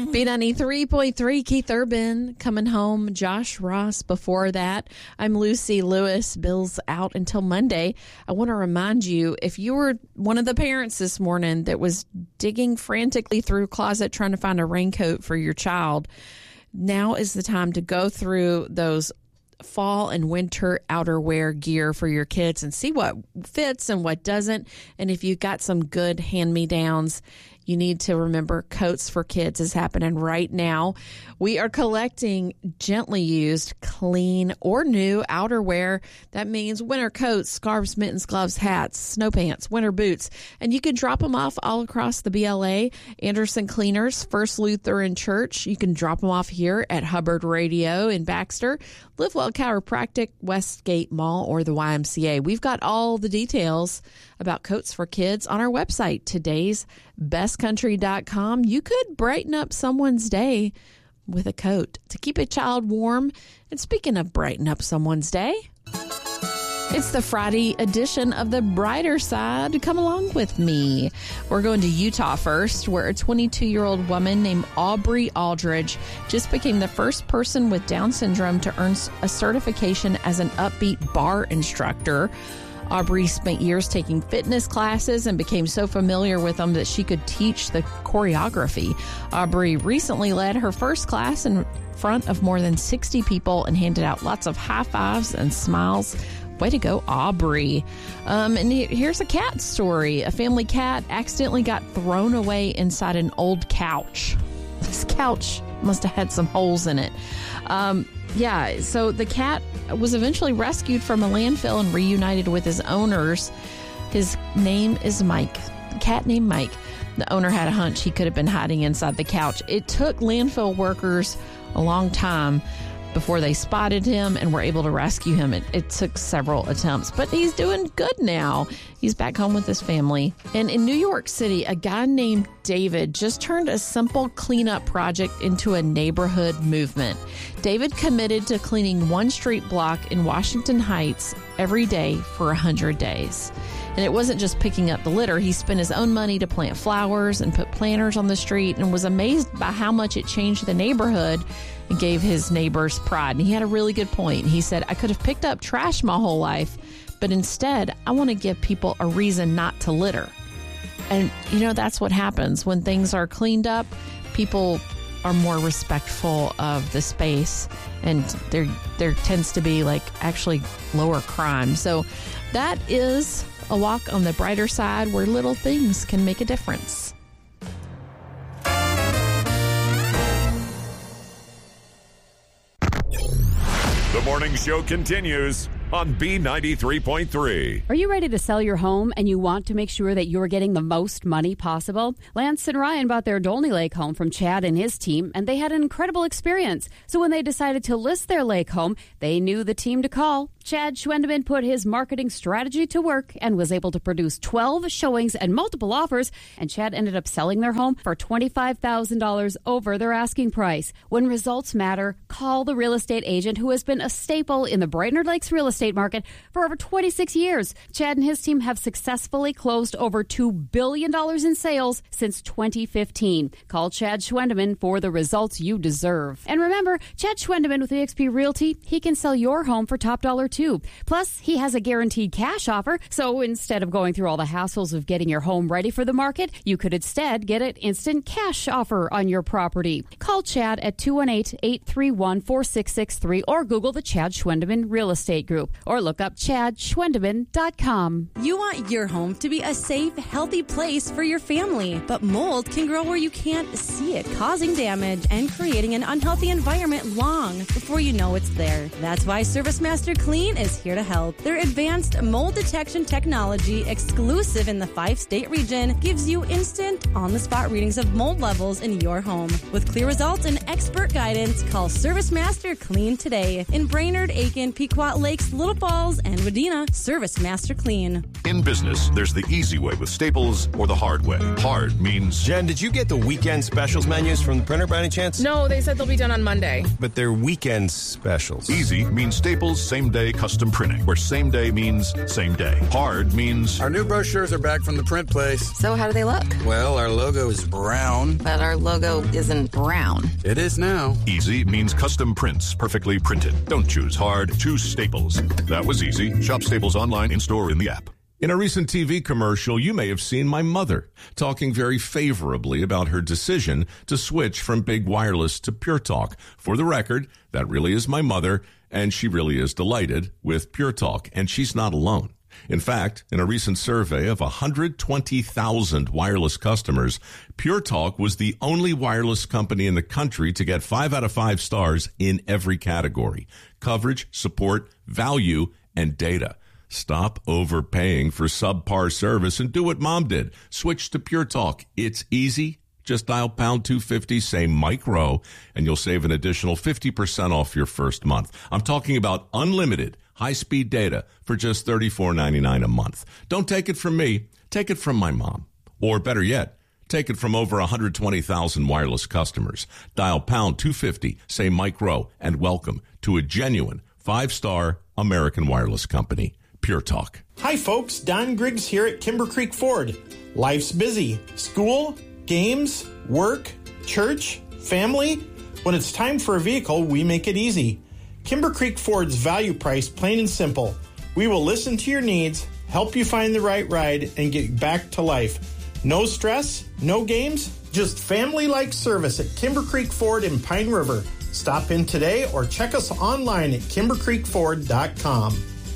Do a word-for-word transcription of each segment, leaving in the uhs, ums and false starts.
B ninety-three point three, Keith Urban coming home. Josh Ross before that. I'm Lucy Lewis. Bill's out until Monday. I want to remind you, if you were one of the parents this morning that was digging frantically through a closet trying to find a raincoat for your child, now is the time to go through those fall and winter outerwear gear for your kids and see what fits and what doesn't. And if you've got some good hand-me-downs, you need to remember Coats for Kids is happening right now. We are collecting gently used, clean, or new outerwear. That means winter coats, scarves, mittens, gloves, hats, snow pants, winter boots. And you can drop them off all across the B L A. Anderson Cleaners, First Lutheran Church. You can drop them off here at Hubbard Radio in Baxter, Live Well Chiropractic, Westgate Mall, or the Y M C A. We've got all the details about Coats for Kids on our website, todays best country dot com. You could brighten up someone's day with a coat to keep a child warm. And speaking of brighten up someone's day, it's the Friday edition of The Brighter Side. Come along with me. We're going to Utah first, where a twenty-two-year-old woman named Aubrey Aldridge just became the first person with Down syndrome to earn a certification as an upbeat bar instructor. Aubrey spent years taking fitness classes and became so familiar with them that she could teach the choreography. Aubrey recently led her first class in front of more than sixty people and handed out lots of high fives and smiles. Way to go, Aubrey. Um, and here's a cat story. A family cat accidentally got thrown away inside an old couch. This couch must have had some holes in it. Um, yeah, so the cat was eventually rescued from a landfill and reunited with his owners. His name is Mike. The cat named Mike. The owner had a hunch he could have been hiding inside the couch. It took landfill workers a long time before they spotted him and were able to rescue him. It, it took several attempts, but he's doing good now. He's back home with his family. And in New York City, a guy named David just turned a simple cleanup project into a neighborhood movement. David committed to cleaning one street block in Washington Heights every day for one hundred days. And it wasn't just picking up the litter. He spent his own money to plant flowers and put planters on the street and was amazed by how much it changed the neighborhood and gave his neighbors pride. And he had a really good point. He said, I could have picked up trash my whole life, but instead, I want to give people a reason not to litter. And, you know, that's what happens. When things are cleaned up, people are more respectful of the space, and there there tends to be, like, actually lower crime. So that is a walk on the brighter side where little things can make a difference. The morning show continues on B ninety-three point three. Are you ready to sell your home and you want to make sure that you're getting the most money possible? Lance and Ryan bought their Dolney Lake home from Chad and his team, and they had an incredible experience. So when they decided to list their lake home, they knew the team to call. Chad Schwendeman put his marketing strategy to work and was able to produce twelve showings and multiple offers, and Chad ended up selling their home for twenty-five thousand dollars over their asking price. When results matter, call the real estate agent who has been a staple in the Brainerd Lakes real estate market for over twenty-six years. Chad and his team have successfully closed over two billion dollars in sales since twenty fifteen. Call Chad Schwendeman for the results you deserve. And remember, Chad Schwendeman with E X P Realty, he can sell your home for top dollar too. Plus, he has a guaranteed cash offer, so instead of going through all the hassles of getting your home ready for the market, you could instead get an instant cash offer on your property. Call Chad at two one eight, eight three one, four six six three or Google the Chad Schwendeman Real Estate Group or look up chad schwendeman dot com. You want your home to be a safe, healthy place for your family, but mold can grow where you can't see it, causing damage and creating an unhealthy environment long before you know it's there. That's why ServiceMaster Clean is here to help. Their advanced mold detection technology, exclusive in the five-state region, gives you instant, on-the-spot readings of mold levels in your home. With clear results and expert guidance, call ServiceMaster Clean today in Brainerd, Aiken, Pequot Lakes, Little Falls, and Wadena. Service Master Clean. In business, there's the easy way with Staples or the hard way. Hard means... Jen, did you get the weekend specials menus from the printer by any chance? No, they said they'll be done on Monday. But they're weekend specials. Easy means Staples same-day custom printing, where same day means same day. Hard means... Our new brochures are back from the print place. So how do they look? Well, our logo is brown. But our logo isn't brown. It is now. Easy means custom prints, perfectly printed. Don't choose hard, choose Staples. That was easy. Shop Staples online, in-store, in the app. In a recent T V commercial, you may have seen my mother talking very favorably about her decision to switch from Big Wireless to Pure Talk. For the record, that really is my mother, and she really is delighted with Pure Talk, and she's not alone. In fact, in a recent survey of one hundred twenty thousand wireless customers, Pure Talk was the only wireless company in the country to get five out of five stars in every category: coverage, support, value, and data. Stop overpaying for subpar service and do what Mom did. Switch to Pure Talk. It's easy. Just dial pound two fifty, say Mike Rowe, and you'll save an additional fifty percent off your first month. I'm talking about unlimited high-speed data for just thirty-four ninety-nine a month. Don't take it from me. Take it from my mom. Or better yet, take it from over one hundred twenty thousand wireless customers. Dial pound two fifty, say Mike Rowe, and welcome to a genuine five-star American wireless company. Pure Talk. Hi, folks. Don Griggs here at Kimber Creek Ford. Life's busy. School, games, work, church, family. When it's time for a vehicle, we make it easy. Kimber Creek Ford's value price, plain and simple. We will listen to your needs, help you find the right ride, and get back to life. No stress, no games, just family-like service at Kimber Creek Ford in Pine River. Stop in today or check us online at kimber creek ford dot com.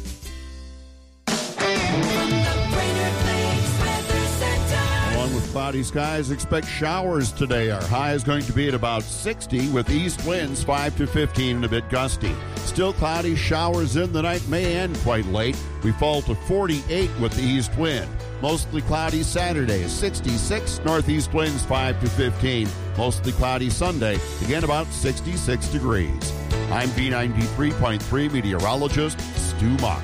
With cloudy skies, expect showers today. Our high is going to be at about sixty with east winds five to fifteen and a bit gusty. Still cloudy, showers in the night may end quite late. We fall to forty-eight with the east wind. Mostly cloudy Saturday, sixty-six, northeast winds five to fifteen. Mostly cloudy Sunday, again about sixty-six degrees. I'm B ninety-three point three meteorologist Stu Mock.